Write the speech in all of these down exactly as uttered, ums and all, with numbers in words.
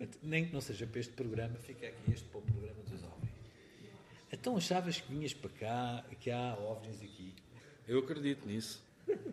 Nem que não seja para este programa, fica aqui este para o programa dos OVNIs. Então achavas que vinhas para cá, que há OVNIs aqui? Eu acredito nisso.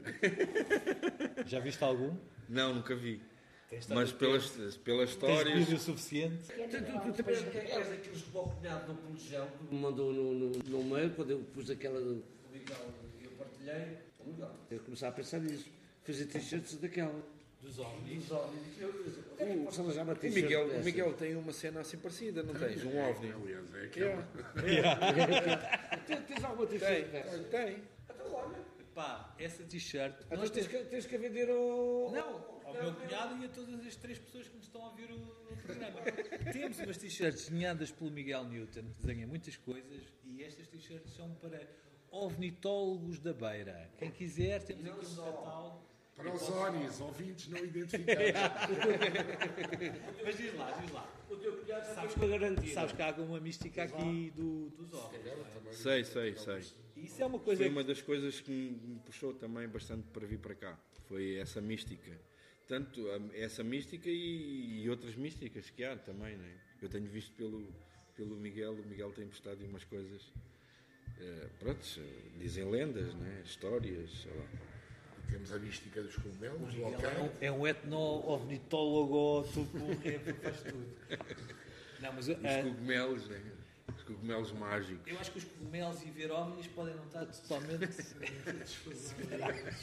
Já viste algum? Não, nunca vi. Mas pelas, pelas Tens histórias... vídeo suficiente? Tu, tu, tu também és daqueles que o cunhado no Policial que me mandou no, no, no mail, quando eu pus aquela do Miguel e eu partilhei. O Miguel, eu começar a pensar nisso. Fazer t-shirts daquela. Dos OVNIs? Dos OVNIs. Eu, eu, eu, já uma O t-shirt Miguel, o dessa. Miguel tem uma cena assim parecida, não tens? Um OVNI. Aliás, é aquela. Tens- Tens alguma Tem, t-shirt dessa? tem. Então, olha. Pá, essa t-shirt... Então nós tens temos- que, tens que vender ao... Não, ao meu cunhado e a todas as três pessoas que nos estão a ouvir o, o programa. Temos umas t-shirts desenhadas pelo Miguel Newton, que desenha muitas coisas, e estas t-shirts são para ovnitólogos da Beira. Quem quiser, temos aqui um catálogo. Para os ónios, ouvintes não identificados. Mas diz lá, diz lá. O teu cunhado já Sabes tem uma garantia. Sabes que há alguma mística aqui do, dos ovnis. Sei, sei, sei. E isso é uma coisa Foi que... uma das coisas que me puxou também bastante para vir para cá. Foi essa mística. Tanto a- essa mística e, e outras místicas que há também, né? Eu tenho visto pelo, pelo Miguel, o Miguel tem postado umas coisas, eh, pronto, dizem lendas, né? Histórias, sei lá. Temos a mística dos cogumelos, o É ok. um, é um etno-ovnitólogo, tudo, faz tudo. Não, mas... Os ah, cogumelos, né? Os cogumelos mágicos. eu acho que os cogumelos e ver ovnis podem não estar totalmente separados.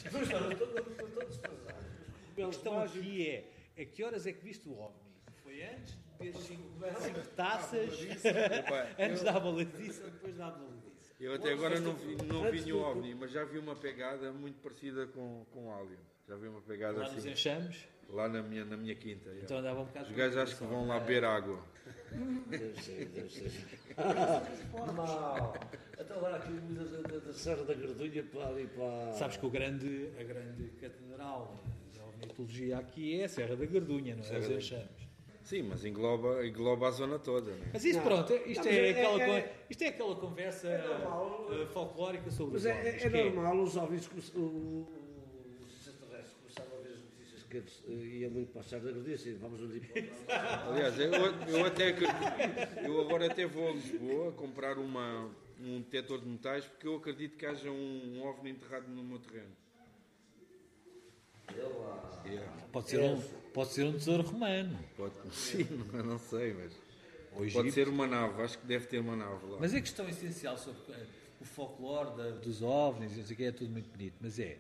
A questão aqui é, a que horas é que viste o ovni? Foi antes de beber cinco, cinco taças, Epá, antes da abaladiça ou depois da abaladiça? Eu até agora não vi, não vi nenhum OVNI, mas já vi uma pegada muito parecida com, com Alien. Já vi uma pegada Lá nos assim, enxames, lá na minha, na minha quinta. já. então andava um bocado... Os gajos acho que vão lá beber água. Deve ser, deve ser. Não. Então agora aqui o da, da, da Serra da Gardunha para ali para... Sabes que o grande, a grande catedral da ornitologia aqui é a Serra da Gardunha, não é? Os enxames. Sim, mas engloba, engloba a zona toda. Né? Mas isso, Não. pronto, isto, Não, é, mas é- aquela, é- con- isto é aquela conversa normal. eh, folclórica sobre Mas os é, ovnis. é, é que normal os óbvios, o- o- os extraterrestres começaram a ver as notícias que eles eh, iam muito para a Serra da Gardunha, assim, vamos ali para... Aliás, eu, eu até acredito- eu agora até vou a Lisboa comprar uma, um detector de metais porque eu acredito que haja um, um OVNI enterrado no meu terreno. Yeah. Pode ser, um, pode ser um tesouro romano. Pode, sim, não, não sei, mas Ou pode egípcio. ser uma nave, acho que deve ter uma nave lá. Mas a questão essencial sobre eh, o folclore da- dos ovnis, e não sei o que, é tudo muito bonito, mas é...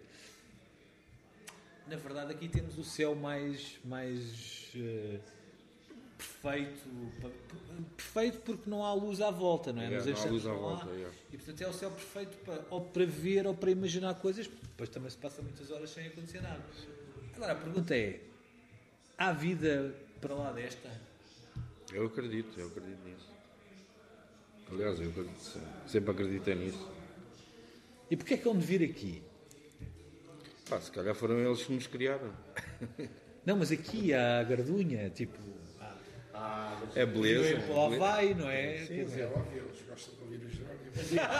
Na verdade, aqui temos o céu mais, mais eh, perfeito, pa- perfeito porque não há luz à volta, não é? É, Nos não há enxames luz à não há. volta, é. E portanto é o céu perfeito para, ou para ver ou para imaginar coisas, porque depois também se passa muitas horas sem acontecer nada. Agora a pergunta é: há vida para lá desta? Eu acredito, eu acredito nisso. Aliás, eu acredito, sempre acreditei nisso. E porquê é que hão de vir aqui? Pá, se calhar foram eles que nos criaram. Não, mas aqui há a Gardunha, tipo, É beleza. para o Havaí, não é? Sim, Quer é dizer, óbvio, eles gostam de ouvir os Jerónimos.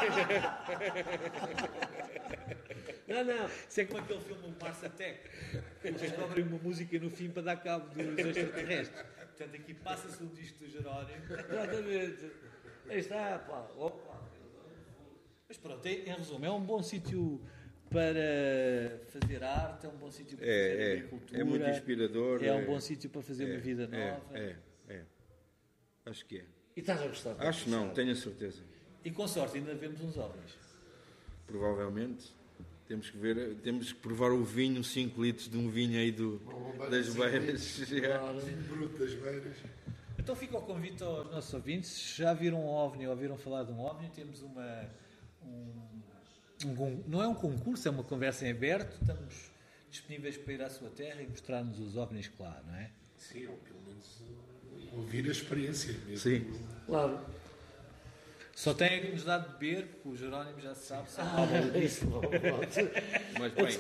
Não, não, isso é como aquele filme O Mars Attack. Eles descobrem uma música no fim para dar cabo dos extraterrestres. Portanto, aqui passa-se um disco do Jerónimo. exatamente. Aí está, pá, opa. Mas pronto, em, em resumo, é um bom sítio para fazer arte, é um bom sítio para É, fazer é. agricultura. É muito inspirador, É um é. bom sítio para fazer uma vida É, nova. é, é. Acho que é. E estás a gostar? Acho não, tenho a certeza. E com sorte ainda vemos uns ovnis. Provavelmente. Temos que ver, temos que provar o vinho, cinco litros de um vinho aí do, das beiras. Bruto das beiras. Então fica o convite aos nossos ouvintes. Se já viram um OVNI ou ouviram falar de um OVNI, temos uma... Um, um con- não é um concurso, é uma conversa em aberto. Estamos disponíveis para ir à sua terra e mostrar-nos os OVNIs que lá, não é? Sim, ou pelo menos uh, ouvir a experiência mesmo. Sim. Claro. Só tem que nos dar de beber, porque o Jerónimo já se sabe. sabe. Ah, isso, pronto. Mas bem,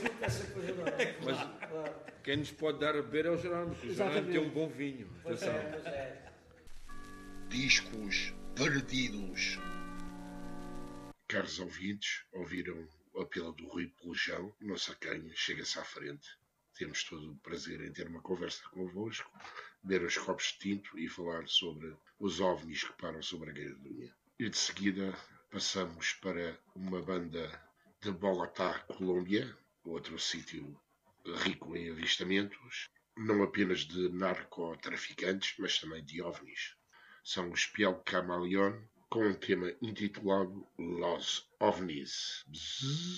mas quem nos pode dar a beber é o Jerónimo, porque o Jerónimo tem um bom vinho. Atenção. Discos perdidos. Caros ouvintes, ouviram o apelo do Rui Pelujão, não sacanha, chega-se à frente. Temos todo o prazer em ter uma conversa convosco. beber uns copos de tinto e falar sobre os ovnis que param sobre a Grã-Dunha. E de seguida passamos para uma banda de Bogotá, Colômbia, outro sítio rico em avistamentos, não apenas de narcotraficantes, mas também de ovnis. São os Piel Camaleón, com um tema intitulado Los OVNIs. Bzzz.